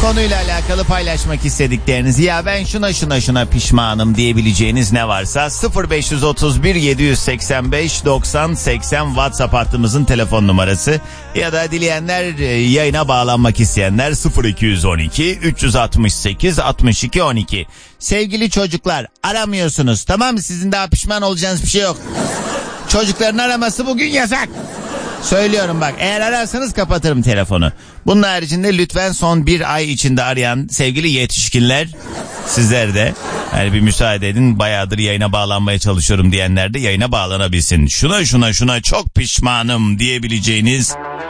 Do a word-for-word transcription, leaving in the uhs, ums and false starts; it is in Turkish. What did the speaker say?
konuyla alakalı paylaşmak istediklerinizi, ya ben şuna şuna şuna pişmanım diyebileceğiniz ne varsa sıfır beş otuz bir yedi seksen beş doksan seksen WhatsApp hattımızın telefon numarası. Ya da dileyenler, yayına bağlanmak isteyenler sıfır iki on iki üç altı sekiz altmış iki on iki. Sevgili çocuklar, aramıyorsunuz, tamam mı? Sizin daha pişman olacağınız bir şey yok. Çocukların araması bugün yasak. Söylüyorum bak, eğer ararsanız kapatırım telefonu. Bunun haricinde lütfen son bir ay içinde arayan sevgili yetişkinler, sizler de yani bir müsaade edin, bayağıdır yayına bağlanmaya çalışıyorum diyenler de yayına bağlanabilsin. Şuna şuna şuna çok pişmanım diyebileceğiniz